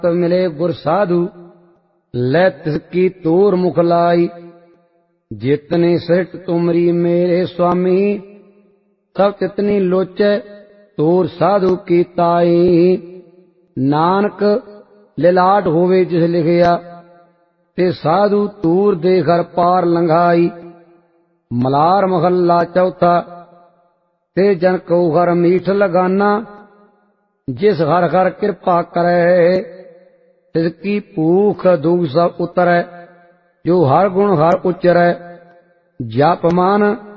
मिले गुर साधु लै तिसकी तोर मुखलाई। जितने सृष्ट तुमरी मेरे स्वामी सब तितनी लोचे तोर साधु की ताई। नानक लिलाट होवे जिस लिखिया ते साधु तूर दे घर पार लंघाई। मलार महला चौथा ते जन को घर मीठ लगाना। जिस हर हर कृपा करे तिसकी भूख दुख सब उतरै। जो हर गुण हर उचरै जप मान